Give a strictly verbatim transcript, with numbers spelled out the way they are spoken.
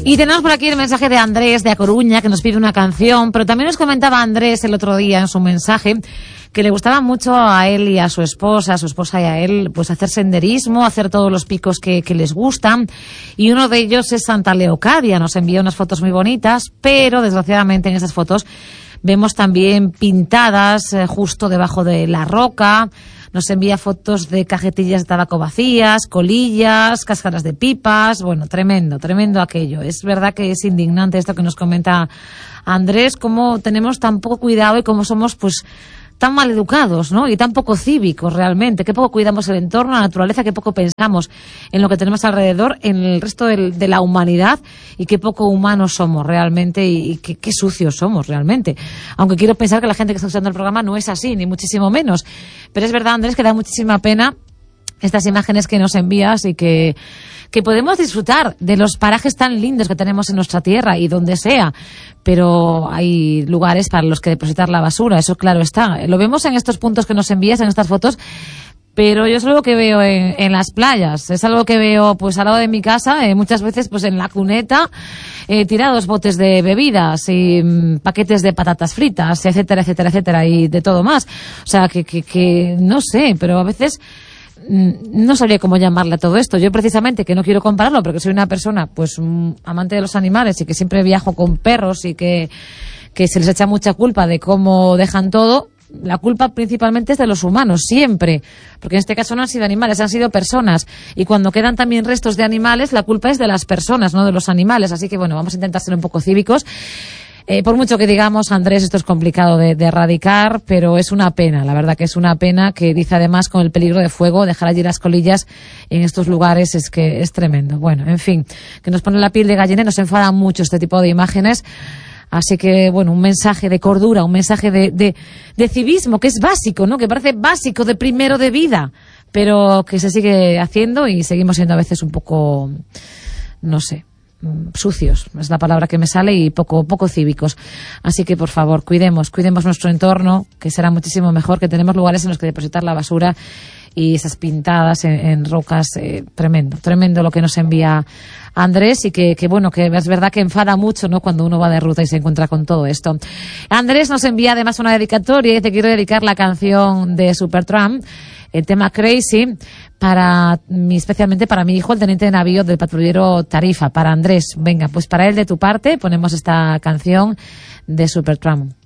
Y tenemos por aquí el mensaje de Andrés de A Coruña, que nos pide una canción, pero también nos comentaba Andrés el otro día en su mensaje que le gustaba mucho a él y a su esposa, a su esposa y a él, pues hacer senderismo, hacer todos los picos que, que les gustan, y uno de ellos es Santa Leocadia. Nos envió unas fotos muy bonitas, pero desgraciadamente en esas fotos vemos también pintadas eh, justo debajo de la roca. Nos envía fotos de cajetillas de tabaco vacías, colillas, cáscaras de pipas. Bueno, tremendo, tremendo aquello. Es verdad que es indignante esto que nos comenta Andrés, cómo tenemos tan poco cuidado y cómo somos, pues, tan mal educados, ¿no? Y tan poco cívicos realmente, qué poco cuidamos el entorno, la naturaleza, qué poco pensamos en lo que tenemos alrededor, en el resto del, de la humanidad, y qué poco humanos somos realmente, y, y qué, qué sucios somos realmente. Aunque quiero pensar que la gente que está escuchando el programa no es así, ni muchísimo menos. Pero es verdad, Andrés, que da muchísima pena estas imágenes que nos envías y que, que podemos disfrutar de los parajes tan lindos que tenemos en nuestra tierra y donde sea, pero hay lugares para los que depositar la basura, eso claro está. Lo vemos en estos puntos que nos envías, en estas fotos, pero yo es algo que veo en, en las playas, es algo que veo pues al lado de mi casa, eh, muchas veces pues en la cuneta, eh, tirados botes de bebidas y mm, paquetes de patatas fritas, etcétera, etcétera, etcétera, y de todo más. O sea, que, que, que no sé, pero a veces no sabría cómo llamarle a todo esto. Yo precisamente, que no quiero compararlo, porque soy una persona pues amante de los animales y que siempre viajo con perros y que, que se les echa mucha culpa de cómo dejan todo. La culpa principalmente es de los humanos, siempre, porque en este caso no han sido animales, han sido personas, y cuando quedan también restos de animales, la culpa es de las personas, no de los animales. Así que bueno, vamos a intentar ser un poco cívicos. Eh, por mucho que digamos, Andrés, esto es complicado de, de erradicar, pero es una pena, la verdad que es una pena, que dice además con el peligro de fuego, dejar allí las colillas en estos lugares es que es tremendo. Bueno, en fin, que nos pone la piel de gallina y nos enfada mucho este tipo de imágenes. Así que, bueno, un mensaje de cordura, un mensaje de, de, de civismo, que es básico, ¿no? Que parece básico, de primero de vida, pero que se sigue haciendo y seguimos siendo a veces un poco, no sé, sucios, es la palabra que me sale, y poco poco cívicos. Así que por favor, cuidemos, cuidemos nuestro entorno, que será muchísimo mejor, que tenemos lugares en los que depositar la basura y esas pintadas en, en rocas, eh, tremendo, tremendo lo que nos envía Andrés, y que, que bueno, que es verdad que enfada mucho, ¿no?, cuando uno va de ruta y se encuentra con todo esto. Andrés nos envía además una dedicatoria y te quiero dedicar la canción de Supertramp, el tema Crazy, para mi, especialmente para mi hijo, el teniente de navío del patrullero Tarifa, para Andrés. Venga, pues para él, de tu parte, ponemos esta canción de Supertramp.